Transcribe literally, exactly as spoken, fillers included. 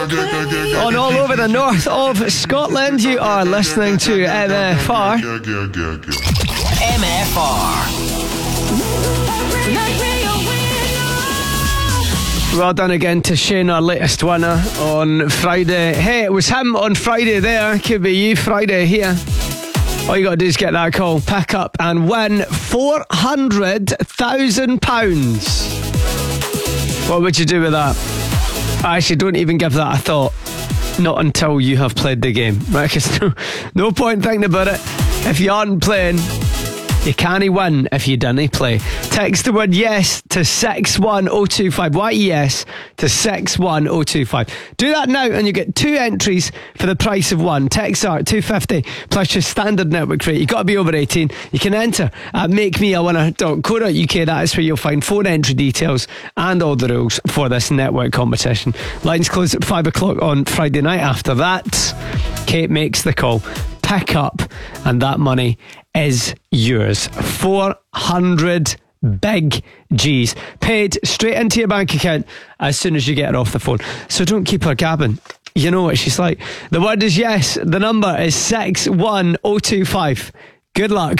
On all over the north of Scotland, you are listening to M F R. M F R. Well done again to Shane, our latest winner on Friday. Hey, it was him on Friday there. Could be you Friday here. All you got to do is get that call, pick up and win four hundred thousand pounds. What would you do with that? Actually, don't even give that a thought. Not until you have played the game. Right? Because no, no point thinking about it. If you aren't playing, you can't win if you didn't play. Text the word yes to six one oh two five. Y E S to six one oh two five. Do that now and you get two entries for the price of one. Text are two fifty plus your standard network rate. You've got to be over eighteen. You can enter at make me a winner dot co dot U K. That is where you'll find phone entry details and all the rules for this network competition. Lines close at five o'clock on Friday night. After that, Kate makes the call. Pick up and that money is yours. four hundred big G's paid straight into your bank account as soon as you get her off the phone. So don't keep her gabbing. You know what she's like. The word is yes. The number is six one oh two five. Good luck.